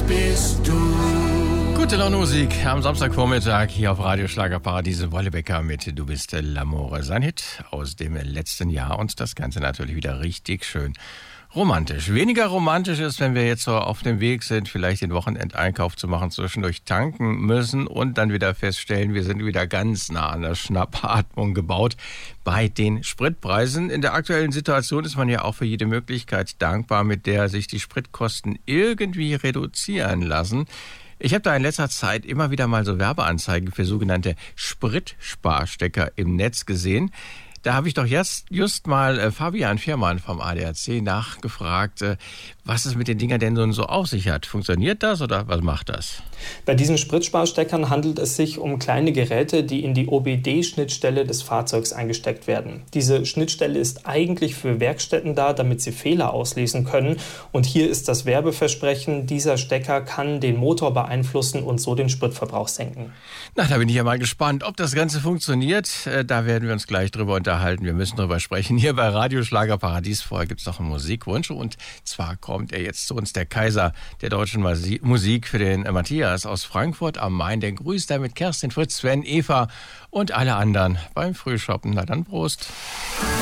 bist du. Gute Laune Musik am Samstagvormittag hier auf Radio Schlagerparadiese. Wollebecker mit Du bist L'Amore. Sein Hit aus dem letzten Jahr und das Ganze natürlich wieder richtig schön romantisch. Weniger romantisch ist, wenn wir jetzt so auf dem Weg sind, vielleicht den Wochenendeinkauf zu machen, zwischendurch tanken müssen und dann wieder feststellen, wir sind wieder ganz nah an der Schnappatmung gebaut bei den Spritpreisen. In der aktuellen Situation ist man ja auch für jede Möglichkeit dankbar, mit der sich die Spritkosten irgendwie reduzieren lassen. Ich habe da in letzter Zeit immer wieder mal so Werbeanzeigen für sogenannte Spritsparstecker im Netz gesehen. Da habe ich doch just mal Fabian Fährmann vom ADAC nachgefragt, was es mit den Dingern denn so auf sich hat. Funktioniert das oder was macht das? Bei diesen Spritsparsteckern handelt es sich um kleine Geräte, die in die OBD-Schnittstelle des Fahrzeugs eingesteckt werden. Diese Schnittstelle ist eigentlich für Werkstätten da, damit sie Fehler auslesen können. Und hier ist das Werbeversprechen, dieser Stecker kann den Motor beeinflussen und so den Spritverbrauch senken. Na, da bin ich ja mal gespannt, ob das Ganze funktioniert. Da werden wir uns gleich drüber unterhalten. Wir müssen drüber sprechen. Hier bei Radio Schlagerparadies. Vorher gibt es noch einen Musikwunsch. Und zwar kommt er jetzt zu uns, der Kaiser der deutschen Musik, für den Matthias aus Frankfurt am Main. Der grüßt da mit Kerstin, Fritz, Sven, Eva und alle anderen beim Frühshoppen. Na dann Prost.